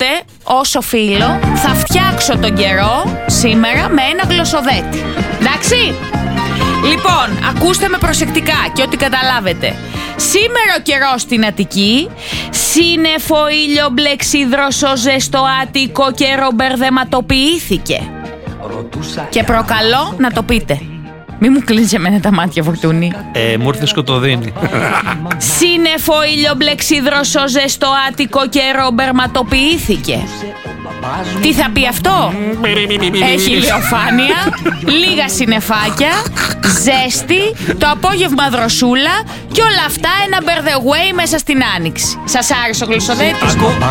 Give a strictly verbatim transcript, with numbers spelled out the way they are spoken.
Οπότε, ως οφείλω, θα φτιάξω τον καιρό σήμερα με ένα γλωσσοδέτη. Εντάξει? Λοιπόν, ακούστε με προσεκτικά και ό,τι καταλάβετε. Σήμερα ο καιρός στην Αττική, σύννεφο, ήλιο, μπλε ξύδροσο, ζεστό άτικο καιρό μπερδεματοποιήθηκε. Και προκαλώ να το πείτε. Μη μου κλείνεις εμένα τα μάτια, Φορτούνη. Ε, μου ήρθε σκοτωδίνη. Σύννεφο, ήλιο, μπλε ξύδροσο, ζεστό άτικο καιρό μπερδεματοποιήθηκε. Τι θα πει αυτό? Έχει ηλιοφάνεια, λίγα συννεφάκια, ζέστη, το απόγευμα δροσούλα και όλα αυτά ένα birthday way μέσα στην άνοιξη. Σας άρεσε ο γλωσσοδέτης?